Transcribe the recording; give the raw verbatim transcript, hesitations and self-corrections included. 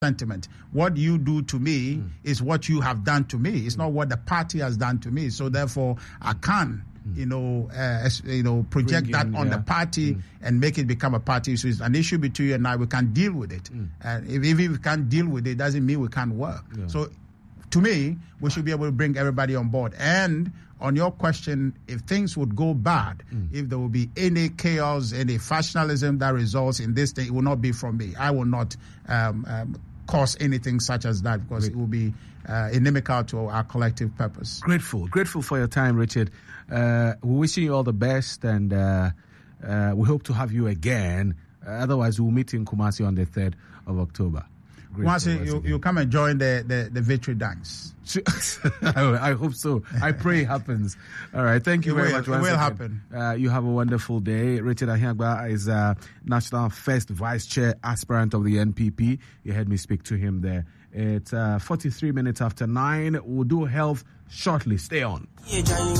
sentiment. What you do to me mm. is what you have done to me. It's mm. not what the party has done to me. So therefore, I can, mm. you know, uh, you know, project Bring that in, on yeah. the party mm. and make it become a party. So it's an issue between you and I. We can deal with it. Mm. And if, if we can't deal with it, doesn't mean we can't work. Yeah. So to me, we should be able to bring everybody on board. And on your question, if things would go bad, mm. if there will be any chaos, any factionalism that results in this thing, it will not be from me. I will not um, um, cause anything such as that, because Great. It will be uh, inimical to our collective purpose. Grateful. Grateful for your time, Richard. Uh, we're wishing you all the best, and uh, uh, we hope to have you again. Uh, otherwise, we'll meet in Kumasi on the third of October. Once you, you, you come and join the, the, the victory dance. I hope so. I pray it happens. All right. Thank you it very will, much. It will again. happen. Uh, you have a wonderful day. Richard Ahiagba is uh, National First Vice Chair aspirant of the N P P. You heard me speak to him there. It's uh, forty-three minutes after nine. We'll do health shortly. Stay on.